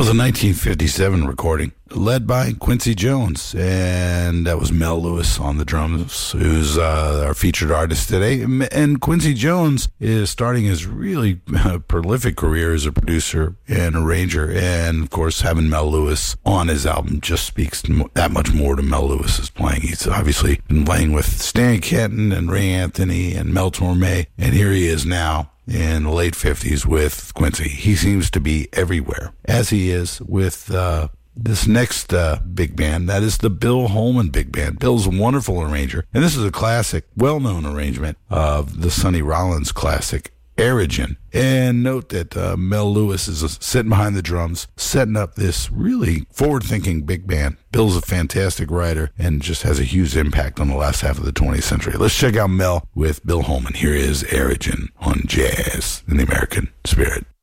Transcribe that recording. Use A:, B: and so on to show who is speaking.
A: was a 1957 recording led by Quincy Jones, and that was Mel Lewis on the drums, who's our featured artist today. And Quincy Jones is starting his really prolific career as a producer and arranger, and of course having Mel Lewis on his album just speaks that much more to Mel Lewis's playing. He's obviously been playing with Stan Kenton and Ray Anthony and Mel Torme, and here he is now in the late 50s with Quincy. He seems to be everywhere, as he is with this next big band. That is the Bill Holman Big Band. Bill's a wonderful arranger, and this is a classic, well-known arrangement of the Sonny Rollins classic, Aerogen. And note that Mel Lewis is sitting behind the drums, setting up this really forward-thinking big band. Bill's a fantastic writer and just has a huge impact on the last half of the 20th century. Let's check out Mel with Bill Holman. Here is Aerogen on Jazz in the American Spirit.